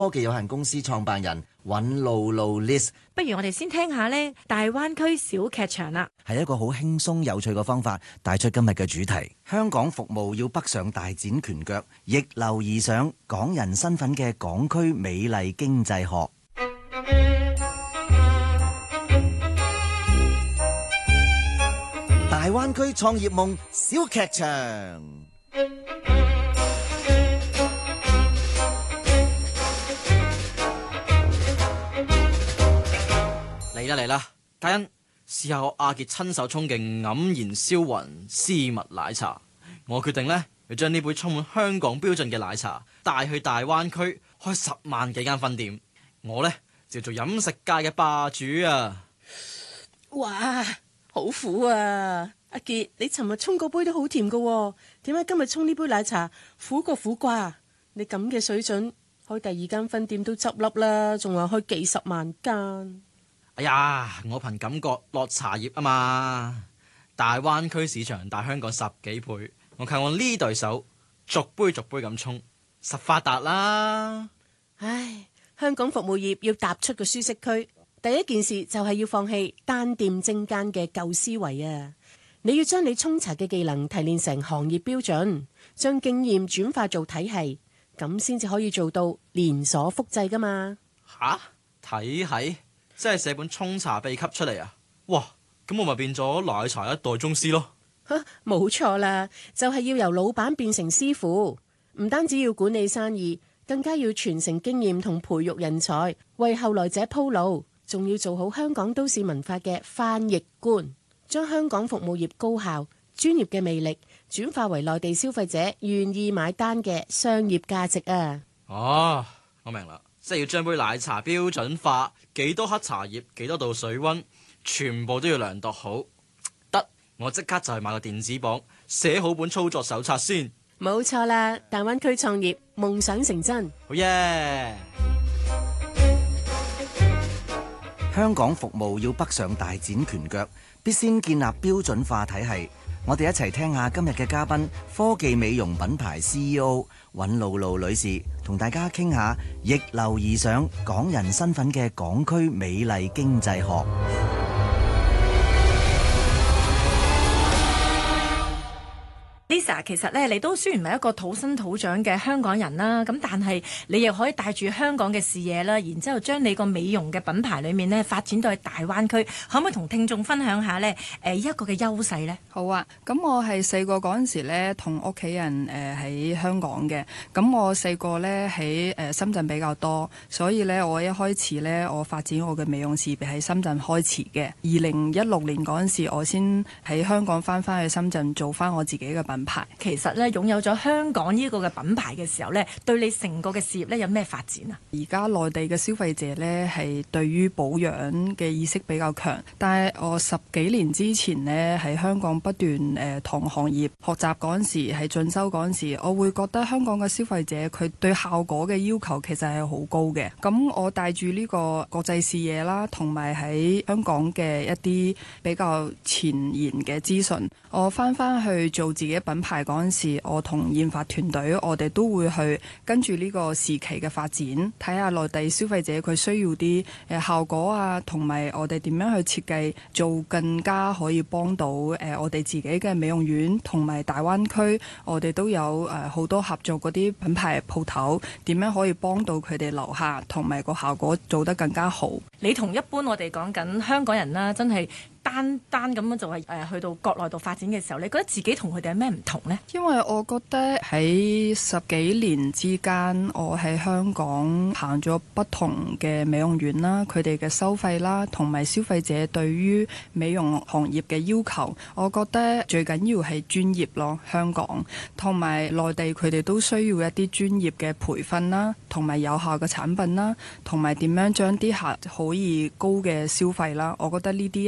科技有限公司創辦人尹露露 Liz。 不如我哋先聽下呢大灣區小劇場啦， 係一個好輕鬆有趣嘅方法，帶出今日嘅主題。香港服務要北上大展拳腳，逆流而上，港人身份嘅港區美麗經濟學。大灣區創業夢小劇場。 嚟啦，嘉欣，試下我阿傑親手沖嘅黯然銷魂絲襪奶茶。我決定呢，要將呢杯充滿香港標準嘅奶茶帶去大灣區開10萬幾間分店。我呢，就做飲食界嘅霸主啊！ 哇，好苦啊！阿傑，你尋日沖嗰杯都好甜噶，點解今日沖呢杯奶茶苦過苦瓜？你咁嘅水準，開第2間分店都執笠啦，仲話開幾10萬間。 哎呀，我憑感覺落茶葉啊嘛！大灣區市場大香港10幾倍，我靠我呢對手逐杯逐杯咁沖，實發達啦！ 唉，香港服務業要踏出個舒適區，第一件事就係要放棄單店精耕嘅舊思維啊！你要將你沖茶嘅技能提煉成行業標準，將經驗轉化做體系，咁先至可以做到連鎖複製噶嘛！ 吓？體系？即係寫本沖茶秘笈出嚟啊！哇，咁我咪變咗奶茶一代宗師咯！ 冇錯啦，就係要由老闆變成師傅，唔單止要管理生意，更加要傳承經驗同培育人才，為後來者鋪路，仲要做好香港都市文化嘅翻譯官，將香港服務業高效、專業嘅魅力轉化為內地消費者願意買單嘅商業價值啊！ 哦，我明啦。即係要將杯奶茶標準化，幾多克茶葉，幾多度水溫，全部都要量度好。得，我即刻就去買個電子磅，寫好本操作手冊先。 冇錯啦，大灣區創業，夢想成真。 好耶！ 香港服務要北上大展拳腳，必先建立標準化體系。我哋一齊聽下今日嘅嘉賓，科技美容品牌 CEO 尹露露女士，同大家傾下逆流而上，港人身份嘅港區美麗經濟學。 Lisa， 其實咧，你都雖然唔係一個土生土長嘅香港人啦，咁但係你又可以帶住香港嘅視野啦，然之後將你個美容嘅品牌裏面咧發展到去大灣區，可唔可以同聽眾分享下呢一個嘅優勢呢？ 好啊，咁我係細個嗰陣時咧，同屋企人喺香港嘅，咁我細個咧喺深圳比較多，所以咧我一開始咧我發展我嘅美容事業喺深圳開始嘅。2016年嗰陣時，我先喺香港翻去深圳做翻我自己嘅品牌。 其實咧擁有咗香港呢個嘅品牌嘅時候咧，對你成個嘅事業咧有咩發展啊？ 而家內地嘅消費者咧係對於保養嘅意識比較強，但係我10幾年之前呢，喺香港不斷同行業學習嗰陣時，喺進修嗰陣時，我會覺得香港嘅消費者佢對效果嘅要求其實係好高嘅。咁我帶住呢個國際視野啦，同埋喺香港嘅一啲比較前沿嘅資訊，我翻去做自己品牌嗰陣時，我同研發團隊，我哋都會去跟住呢個時期嘅發展，睇下內地消費者佢需要啲效果啊，同埋我哋點樣去設計，做更加可以幫到我哋自己嘅美容院，同埋大灣區，我哋都有好多合作嗰啲品牌鋪頭，點樣可以幫到佢哋留下，同埋個效果做得更加好。 你同一般我哋講緊香港人啦，真係單咁樣就係去到國內度發展嘅時候，你覺得自己同佢哋有咩唔同呢？ 因為我覺得喺10幾年之間，我喺香港行咗不同嘅美容院啦，佢哋嘅收費啦，同埋消費者對於美容行業嘅要求，我覺得最緊要係專業咯。香港同埋內地佢哋都需要一啲專業嘅培訓啦，同埋有效嘅產品啦，同埋點樣將啲客可以高嘅消費啦。我覺得呢啲係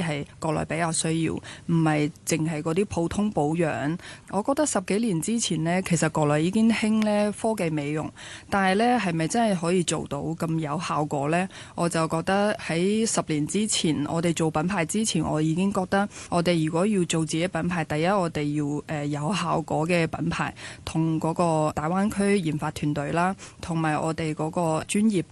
國內比較需要，唔係淨係嗰啲普通保養。我覺得10幾年之前呢，其實國內已經興呢科技美容，但係呢係咪真係可以做到咁有效果呢？我就覺得喺10年之前，我哋做品牌之前，我已經覺得我哋如果要做自己品牌，第一我哋要有效果嘅品牌，同嗰個大灣區研發團隊啦，同埋我哋嗰個專業